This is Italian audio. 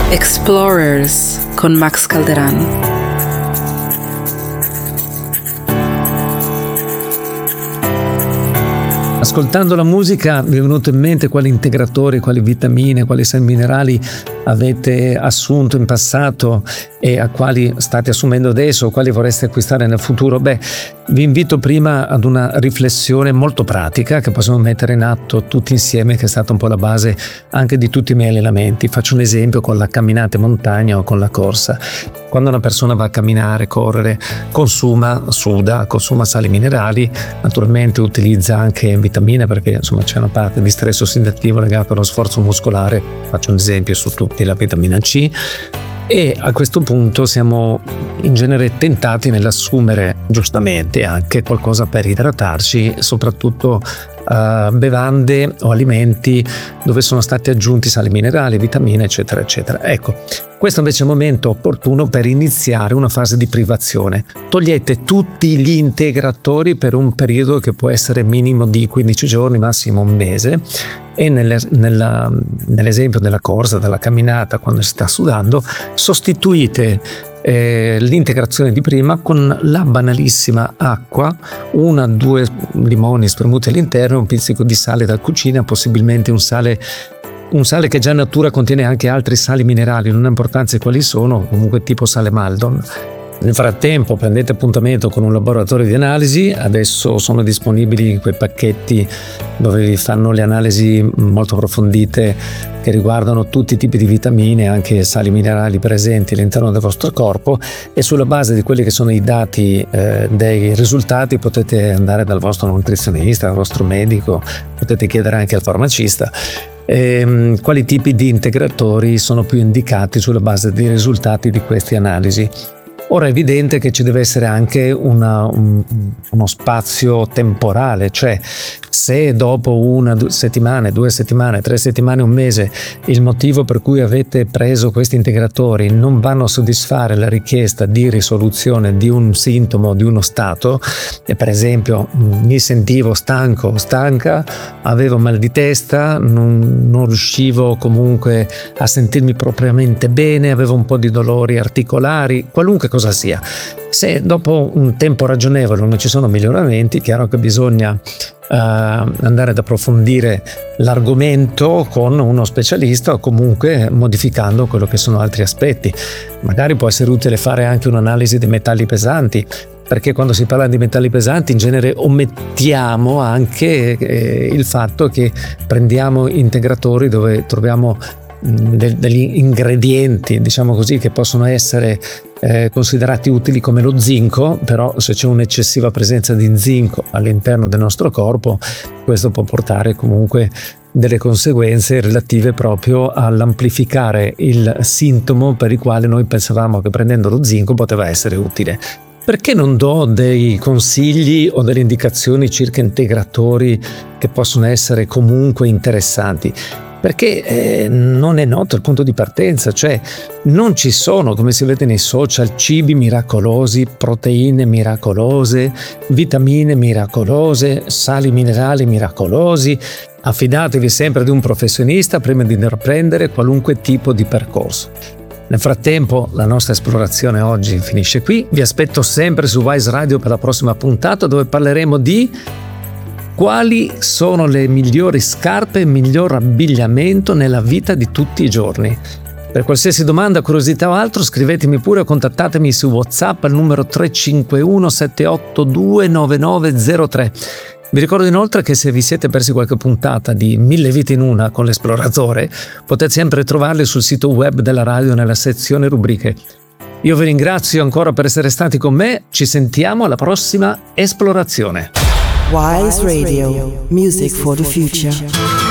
Explorers con Max Calderano. Ascoltando la musica mi è venuto in mente quali integratori, quali vitamine, quali sali minerali avete assunto in passato e a quali state assumendo adesso o quali vorreste acquistare nel futuro. Vi invito prima ad una riflessione molto pratica che possiamo mettere in atto tutti insieme, che è stata un po' la base anche di tutti i miei allenamenti. Faccio un esempio con la camminata in montagna o con la corsa. Quando una persona va a camminare, correre, suda, consuma sali minerali, naturalmente utilizza anche vitamine, perché insomma c'è una parte di stress ossidativo legato allo sforzo muscolare. Faccio un esempio su tutti, la vitamina C. E a questo punto siamo in genere tentati nell'assumere giustamente anche qualcosa per idratarci, soprattutto bevande o alimenti dove sono stati aggiunti sali minerali, vitamine, eccetera eccetera. Ecco, questo invece è il momento opportuno per iniziare una fase di privazione. Togliete tutti gli integratori per un periodo che può essere minimo di 15 giorni, massimo un mese, e nell'esempio della corsa, della camminata, quando si sta sudando, sostituite l'integrazione di prima con la banalissima acqua, 1-2 limoni spremuti all'interno, un pizzico di sale da cucina, possibilmente un sale che già in natura contiene anche altri sali minerali, non ha importanza quali sono, comunque tipo sale Maldon. Nel frattempo prendete appuntamento con un laboratorio di analisi. Adesso sono disponibili quei pacchetti dove vi fanno le analisi molto approfondite che riguardano tutti i tipi di vitamine, anche sali minerali presenti all'interno del vostro corpo, e sulla base di quelli che sono i dati dei risultati potete andare dal vostro nutrizionista, dal vostro medico, potete chiedere anche al farmacista quali tipi di integratori sono più indicati sulla base dei risultati di queste analisi. Ora è evidente che ci deve essere anche uno spazio temporale, cioè se dopo 1 settimana, 2 settimane, 3 settimane, un mese il motivo per cui avete preso questi integratori non vanno a soddisfare la richiesta di risoluzione di un sintomo, di uno stato, e per esempio mi sentivo stanco o stanca, avevo mal di testa, non riuscivo comunque a sentirmi propriamente bene, avevo un po' di dolori articolari, qualunque cosa sia. Se dopo un tempo ragionevole non ci sono miglioramenti, è chiaro che bisogna andare ad approfondire l'argomento con uno specialista o comunque modificando quello che sono altri aspetti. Magari può essere utile fare anche un'analisi dei metalli pesanti, perché quando si parla di metalli pesanti in genere omettiamo anche il fatto che prendiamo integratori dove troviamo degli ingredienti, diciamo così, che possono essere considerati utili come lo zinco, però se c'è un'eccessiva presenza di zinco all'interno del nostro corpo, questo può portare comunque delle conseguenze relative proprio all'amplificare il sintomo per il quale noi pensavamo che prendendo lo zinco poteva essere utile. Perché non do dei consigli o delle indicazioni circa integratori che possono essere comunque interessanti? Perché non è noto il punto di partenza, cioè non ci sono, come si vede nei social, cibi miracolosi, proteine miracolose, vitamine miracolose, sali minerali miracolosi. Affidatevi sempre ad un professionista prima di intraprendere qualunque tipo di percorso. Nel frattempo la nostra esplorazione oggi finisce qui, vi aspetto sempre su Wise Radio per la prossima puntata, dove parleremo di quali sono le migliori scarpe e il miglior abbigliamento nella vita di tutti i giorni. Per qualsiasi domanda, curiosità o altro, scrivetemi pure o contattatemi su WhatsApp al numero 351 782 9903. Vi ricordo inoltre che se vi siete persi qualche puntata di 1000 vite in una con l'esploratore, potete sempre trovarle sul sito web della radio nella sezione rubriche. Io vi ringrazio ancora per essere stati con me, ci sentiamo alla prossima esplorazione. Wise Radio, music for the future.